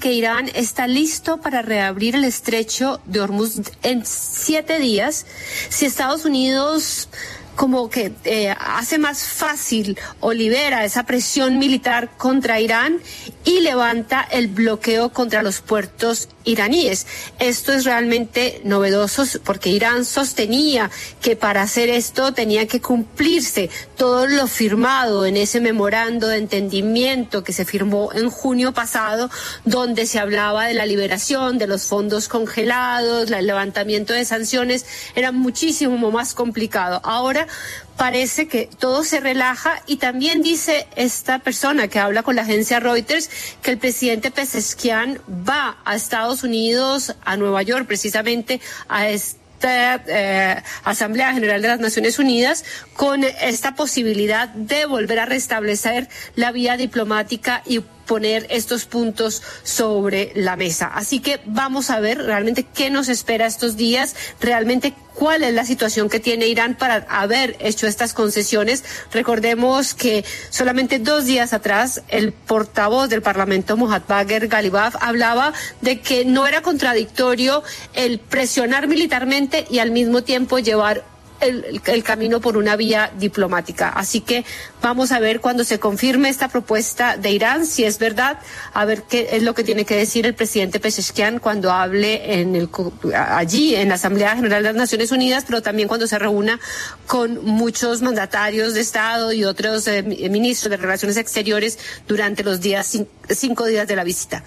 que Irán está listo para reabrir el estrecho de Hormuz en 7 días si Estados Unidos como que hace más fácil o libera esa presión militar contra Irán y levanta el bloqueo contra los puertos iraníes. Esto es realmente novedoso porque Irán sostenía que para hacer esto tenía que cumplirse todo lo firmado en ese memorando de entendimiento que se firmó en junio pasado, donde se hablaba de la liberación de los fondos congelados, el levantamiento de sanciones. Era muchísimo más complicado. Ahora parece que todo se relaja y también dice esta persona que habla con la agencia Reuters que el presidente Pezeshkian va a Estados Unidos, a Nueva York, precisamente a Asamblea General de las Naciones Unidas, con esta posibilidad de volver a restablecer la vía diplomática y poner estos puntos sobre la mesa. Así que vamos a ver realmente qué nos espera estos días, realmente cuál es la situación que tiene Irán para haber hecho estas concesiones. Recordemos que solamente 2 días atrás el portavoz del Parlamento, Mohammad Bagher Ghalibaf, hablaba de que no era contradictorio el presionar militarmente y al mismo tiempo llevar el camino por una vía diplomática. Así que vamos a ver cuando se confirme esta propuesta de Irán, si es verdad, a ver qué es lo que tiene que decir el presidente Pezeshkian cuando hable allí en la Asamblea General de las Naciones Unidas, pero también cuando se reúna con muchos mandatarios de Estado y otros ministros de Relaciones Exteriores durante los 5 días de la visita.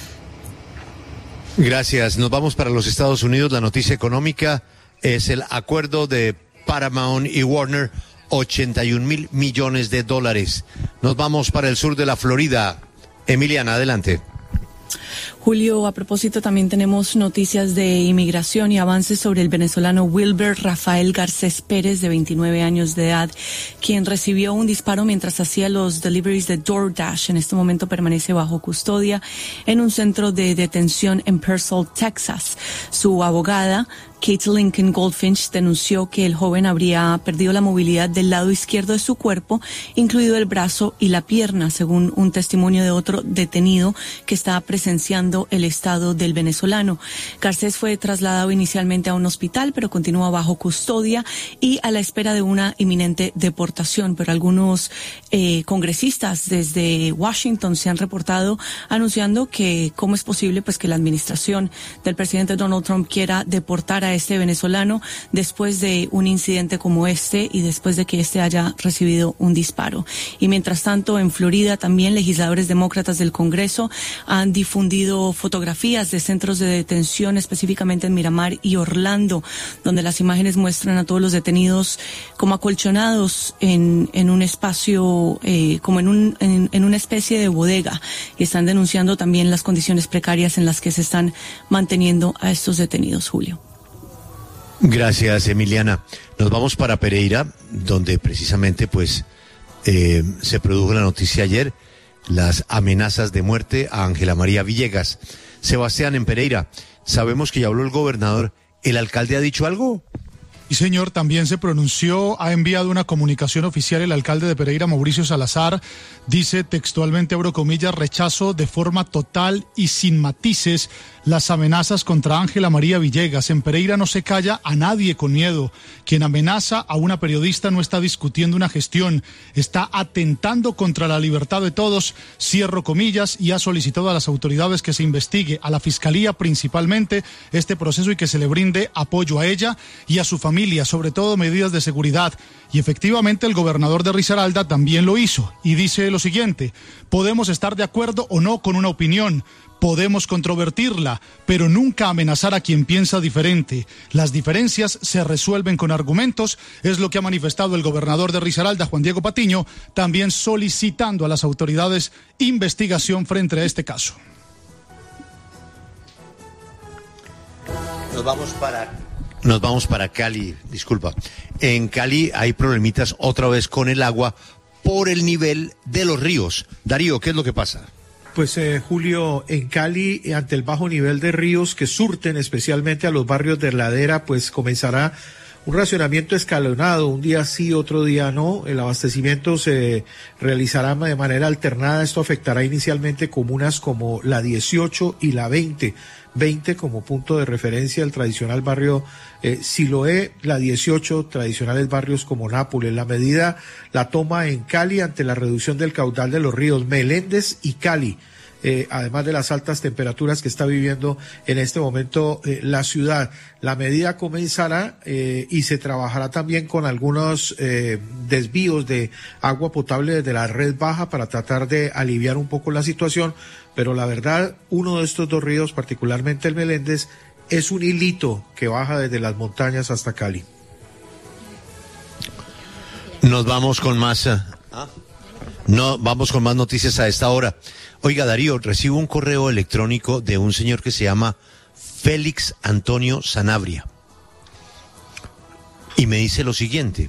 Gracias. Nos vamos para los Estados Unidos. La noticia económica es el acuerdo de Paramount y Warner, $81,000 millones. Nos vamos para el sur de la Florida. Emiliana, adelante. Julio, a propósito, también tenemos noticias de inmigración y avances sobre el venezolano Wilber Rafael Garcés Pérez, de 29 años de edad, quien recibió un disparo mientras hacía los deliveries de DoorDash. En este momento permanece bajo custodia en un centro de detención en Purcell, Texas. Su abogada, Kate Lincoln Goldfinch, denunció que el joven habría perdido la movilidad del lado izquierdo de su cuerpo, incluido el brazo y la pierna, según un testimonio de otro detenido que estaba presenciando el estado del venezolano. Garcés fue trasladado inicialmente a un hospital, pero continúa bajo custodia y a la espera de una inminente deportación. Pero algunos congresistas desde Washington se han reportado anunciando que cómo es posible pues que la administración del presidente Donald Trump quiera deportar a este venezolano después de un incidente como este y después de que este haya recibido un disparo. Y mientras tanto, en Florida también legisladores demócratas del Congreso han difundido fotografías de centros de detención, específicamente en Miramar y Orlando, donde las imágenes muestran a todos los detenidos como acolchonados en un espacio, como en una especie de bodega, y están denunciando también las condiciones precarias en las que se están manteniendo a estos detenidos, Julio. Gracias, Emiliana. Nos vamos para Pereira, donde precisamente pues se produjo la noticia ayer, las amenazas de muerte a Ángela María Villegas. Sebastián, en Pereira, sabemos que ya habló el gobernador. ¿El alcalde ha dicho algo? Y señor, también se pronunció, ha enviado una comunicación oficial el alcalde de Pereira, Mauricio Salazar. Dice textualmente, abro comillas, rechazo de forma total y sin matices las amenazas contra Ángela María Villegas. En Pereira no se calla a nadie con miedo. Quien amenaza a una periodista no está discutiendo una gestión, está atentando contra la libertad de todos, cierro comillas, y ha solicitado a las autoridades que se investigue, a la Fiscalía principalmente, este proceso y que se le brinde apoyo a ella y a su familia, sobre todo medidas de seguridad. Y efectivamente el gobernador de Risaralda también lo hizo y dice lo siguiente: podemos estar de acuerdo o no con una opinión, podemos controvertirla, pero nunca amenazar a quien piensa diferente. Las diferencias se resuelven con argumentos, es lo que ha manifestado el gobernador de Risaralda, Juan Diego Patiño, también solicitando a las autoridades investigación frente a este caso. Nos vamos para Cali, disculpa. En Cali hay problemitas otra vez con el agua por el nivel de los ríos. Darío, ¿qué es lo que pasa? Pues Julio, en Cali, ante el bajo nivel de ríos que surten especialmente a los barrios de Ladera, pues comenzará un racionamiento escalonado, un día sí, otro día no. El abastecimiento se realizará de manera alternada. Esto afectará inicialmente comunas como la 18 y la 20 como punto de referencia el tradicional barrio Siloé, la 18 tradicionales barrios como Nápoles. La medida la toma en Cali ante la reducción del caudal de los ríos Meléndez y Cali. Además de las altas temperaturas que está viviendo en este momento la ciudad. La medida comenzará y se trabajará también con algunos desvíos de agua potable desde la red baja para tratar de aliviar un poco la situación, pero la verdad, uno de estos dos ríos, particularmente el Meléndez, es un hilito que baja desde las montañas hasta Cali. Nos vamos con más... vamos con más noticias a esta hora. Oiga, Darío, recibo un correo electrónico de un señor que se llama Félix Antonio Sanabria. Y me dice lo siguiente.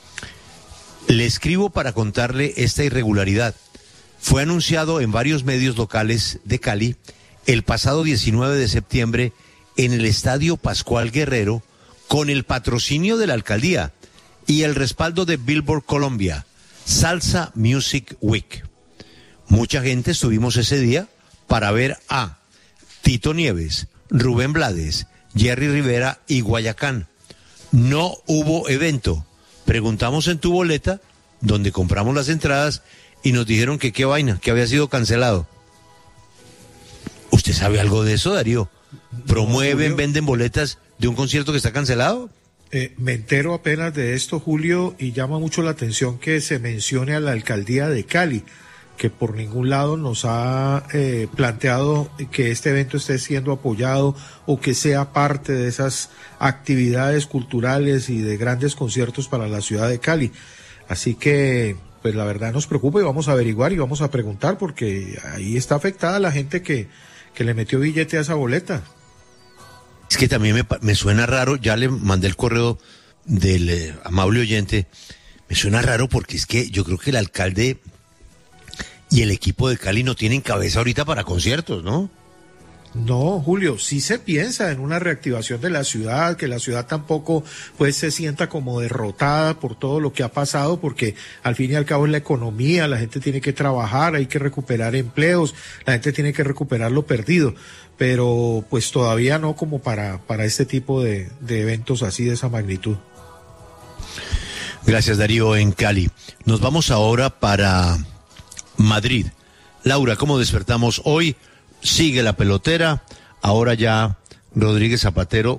Le escribo para contarle esta irregularidad. Fue anunciado en varios medios locales de Cali el pasado 19 de septiembre en el Estadio Pascual Guerrero con el patrocinio de la alcaldía y el respaldo de Billboard Colombia, Salsa Music Week. Mucha gente estuvimos ese día para ver a Tito Nieves, Rubén Blades, Jerry Rivera y Guayacán. No hubo evento. Preguntamos en Tu Boleta, donde compramos las entradas, y nos dijeron que qué vaina, que había sido cancelado. ¿Usted sabe algo de eso, Darío? ¿Promueven, venden boletas de un concierto que está cancelado? Me entero apenas de esto, Julio, y llama mucho la atención que se mencione a la alcaldía de Cali, que por ningún lado nos ha planteado que este evento esté siendo apoyado o que sea parte de esas actividades culturales y de grandes conciertos para la ciudad de Cali. Así que, pues la verdad nos preocupa y vamos a averiguar y vamos a preguntar, porque ahí está afectada la gente que le metió billete a esa boleta. Es que también me suena raro, ya le mandé el correo del amable oyente, me suena raro porque es que yo creo que el alcalde y el equipo de Cali no tienen cabeza ahorita para conciertos, ¿no? No, Julio, sí se piensa en una reactivación de la ciudad, que la ciudad tampoco pues se sienta como derrotada por todo lo que ha pasado, porque al fin y al cabo es la economía, la gente tiene que trabajar, hay que recuperar empleos, la gente tiene que recuperar lo perdido, pero pues todavía no como para este tipo de eventos así de esa magnitud. Gracias, Darío, en Cali. Nos vamos ahora para Madrid. Laura, ¿cómo despertamos hoy? Sigue la pelotera, ahora ya Rodríguez Zapatero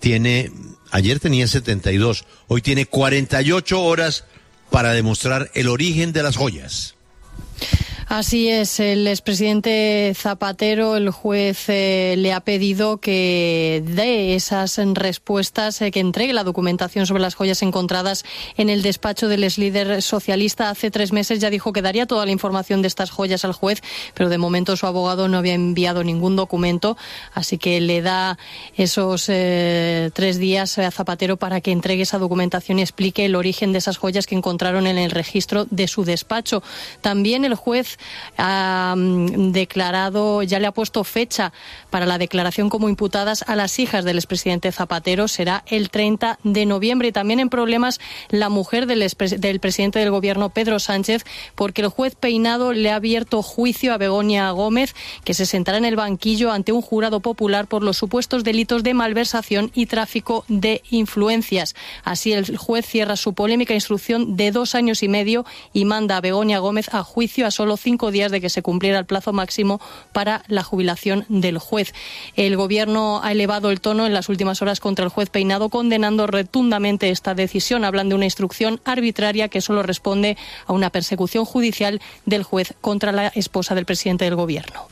ayer tenía 72, hoy tiene 48 horas para demostrar el origen de las joyas. Así es, el expresidente Zapatero, el juez le ha pedido que dé esas respuestas, que entregue la documentación sobre las joyas encontradas en el despacho del exlíder socialista. Hace 3 meses ya dijo que daría toda la información de estas joyas al juez, pero de momento su abogado no había enviado ningún documento, así que le da esos 3 días a Zapatero para que entregue esa documentación y explique el origen de esas joyas que encontraron en el registro de su despacho. También el juez ha declarado, ya le ha puesto fecha para la declaración como imputadas a las hijas del expresidente Zapatero, será el 30 de noviembre. Y también en problemas la mujer del presidente del gobierno, Pedro Sánchez, porque el juez Peinado le ha abierto juicio a Begoña Gómez, que se sentará en el banquillo ante un jurado popular por los supuestos delitos de malversación y tráfico de influencias. Así el juez cierra su polémica instrucción de 2 años y medio y manda a Begoña Gómez a juicio a solo 5 días de que se cumpliera el plazo máximo para la jubilación del juez. El gobierno ha elevado el tono en las últimas horas contra el juez Peinado, condenando rotundamente esta decisión. Hablan de una instrucción arbitraria que solo responde a una persecución judicial del juez contra la esposa del presidente del gobierno.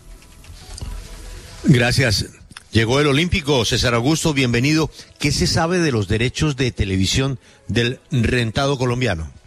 Gracias. Llegó el olímpico. César Augusto, bienvenido. ¿Qué se sabe de los derechos de televisión del rentado colombiano?